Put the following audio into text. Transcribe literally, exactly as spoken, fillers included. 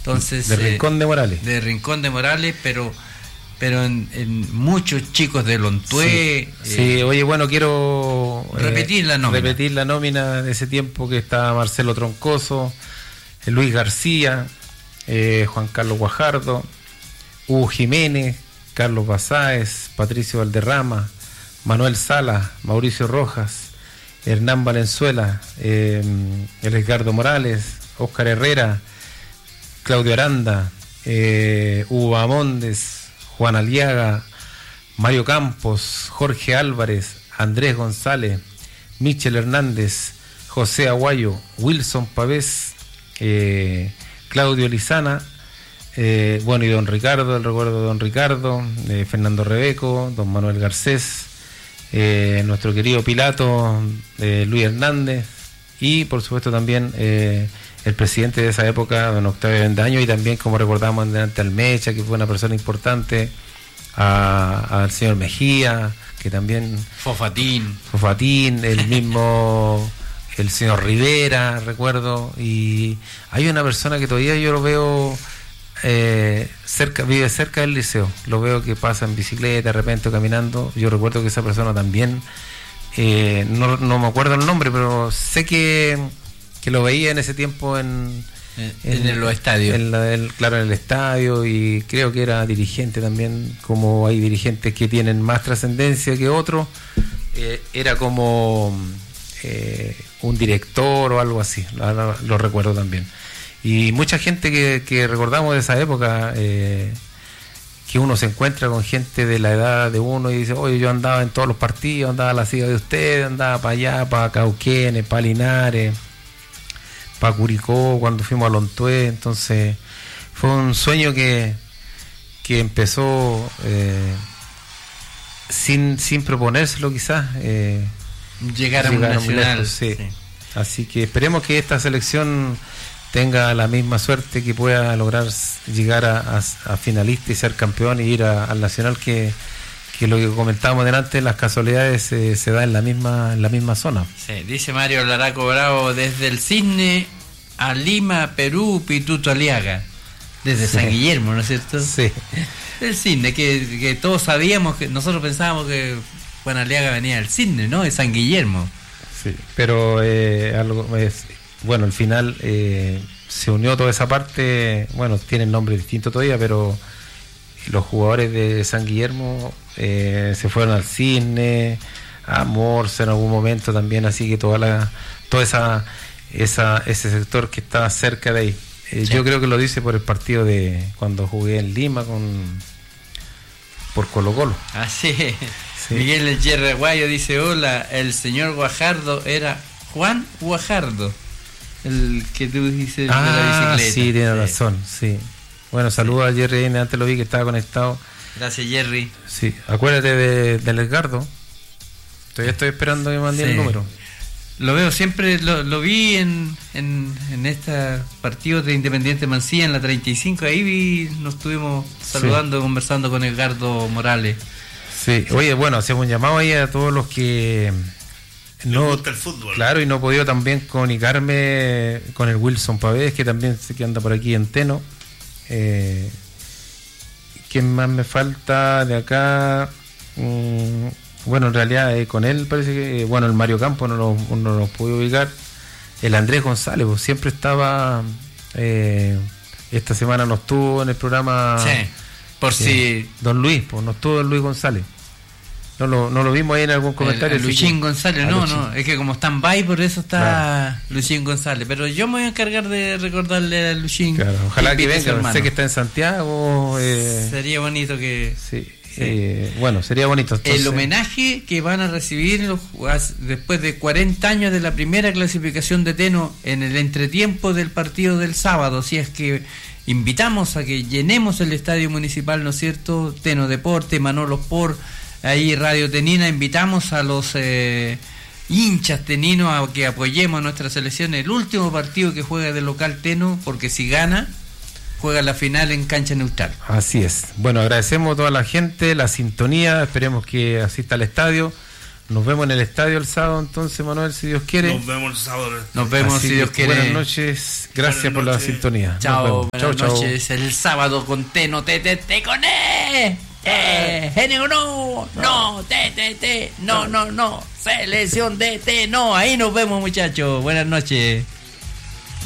Entonces, de Rincón de Morales. Eh, de Rincón de Morales, pero pero en, en muchos chicos de Lontué. Sí, sí, oye, bueno, quiero repetir eh, la nómina. Repetir la nómina de ese tiempo que estaba Marcelo Troncoso, Luis García, eh, Juan Carlos Guajardo, Hugo Jiménez, Carlos Basáez, Patricio Valderrama, Manuel Sala, Mauricio Rojas, Hernán Valenzuela, eh, Edgardo Morales, Óscar Herrera, Claudio Aranda, eh, Hugo Amondes, Juan Aliaga, Mario Campos, Jorge Álvarez, Andrés González, Michel Hernández, José Aguayo, Wilson Pavés, eh, Claudio Lizana, eh, bueno, y don Ricardo, el recuerdo de don Ricardo, eh, Fernando Rebeco, don Manuel Garcés, eh, nuestro querido Pilato, eh, Luis Hernández, y por supuesto también eh, el presidente de esa época, don Octavio Bendaño, y también, como recordamos delante, Almecha, que fue una persona importante, al señor Mejía, que también... Fofatín. Fofatín, el mismo, el señor Rivera, recuerdo, y hay una persona que todavía yo lo veo eh, cerca, vive cerca del liceo, lo veo que pasa en bicicleta, de repente caminando, yo recuerdo que esa persona también, eh, no, no me acuerdo el nombre, pero sé que... que lo veía en ese tiempo en, en, en los estadios. En la, el, claro, en el estadio, y creo que era dirigente también, como hay dirigentes que tienen más trascendencia que otros, eh, era como eh, un director o algo así, lo, lo recuerdo también. Y mucha gente que, que recordamos de esa época, eh, que uno se encuentra con gente de la edad de uno y dice, oye, yo andaba en todos los partidos, andaba a la silla de ustedes, andaba para allá, para Cauquenes, para Linares, para Curicó, cuando fuimos a Lontué. Entonces fue un sueño que, que empezó eh, sin, sin proponérselo quizás, eh, llegar a un nacional. Lejos, sí. Sí. Así que esperemos que esta selección tenga la misma suerte, que pueda lograr llegar a, a, a finalista y ser campeón y ir a, al nacional, que que lo que comentábamos delante, las casualidades eh, se dan en la misma en la misma zona. Sí, dice Mario Laraco Bravo, desde el Cisne a Lima, Perú, Pituto Aliaga, desde sí. San Guillermo, ¿no es cierto? Sí. El Cisne, que, que todos sabíamos, que nosotros pensábamos que Juan Aliaga venía del Cisne, ¿no? De San Guillermo. Sí, pero eh, algo es, bueno, al final eh, se unió toda esa parte, bueno, tienen nombre distinto todavía, pero los jugadores de San Guillermo eh, se fueron al Cisne, a Morse en algún momento también, así que toda la toda esa esa ese sector que está cerca de ahí. Eh, sí. Yo creo que lo dice por el partido de cuando jugué en Lima con por Colo Colo. Ah, sí. Sí. Miguel El Jerry Aguayo dice, hola, el señor Guajardo era Juan Guajardo, el que tú dices ah, de la bicicleta. Sí, tiene sí. razón, sí. Bueno, saludos sí. a Jerry, antes lo vi que estaba conectado. Gracias, Jerry. Sí, acuérdate de, del Edgardo. Todavía estoy esperando que me mande sí. el número. Lo veo siempre, lo, lo vi en, en, en estos partidos de Independiente Mansilla, en la treinta y cinco, ahí vi, nos estuvimos saludando, sí. conversando con Edgardo Morales. Sí, oye, bueno, hacemos un llamado ahí a todos los que no, gusta el fútbol. Claro, y no he podido también comunicarme con el Wilson Pavés, que también sé que anda por aquí en Teno. Eh, ¿Quién más me falta de acá? Mm, bueno, en realidad eh, con él parece que, eh, bueno, el Mario Campos no lo, no lo pude ubicar. El Andrés González, pues siempre estaba, eh, esta semana no estuvo en el programa. Sí, por si. Eh, don Luis, pues no estuvo don Luis González. No lo, no lo vimos ahí en algún comentario. El, el Luchín que, González, no, Luchín. no, es que como está en bye, por eso está claro. Luchín González. Pero yo me voy a encargar de recordarle a Luchín. Claro, ojalá que venga, sé que está en Santiago. Eh, sería bonito que. Sí, sí. Eh, bueno, sería bonito. Entonces, el homenaje que van a recibir los, después de cuarenta años de la primera clasificación de Teno en el entretiempo del partido del sábado, si es que invitamos a que llenemos el estadio municipal, ¿no es cierto? Teno Deporte, Manolo Sport. Ahí Radio Tenina, invitamos a los eh, hinchas teninos a que apoyemos a nuestra selección el último partido que juega de local Teno, porque si gana, juega la final en cancha neutral. Así es. Bueno, agradecemos a toda la gente, la sintonía, esperemos que asista al estadio. Nos vemos en el estadio el sábado, entonces, Manuel, si Dios quiere. Nos vemos el sábado. Nos vemos Así si Dios que, quiere. Buenas noches, gracias Buenas por la noches. sintonía. Chao, Nos vemos. buenas Chao, chao. noches. El sábado con T, no te, te, te con E. Eh, N o no, no, T, T, T, no, no, no, selección de T, no. Ahí nos vemos, muchachos. Buenas noches.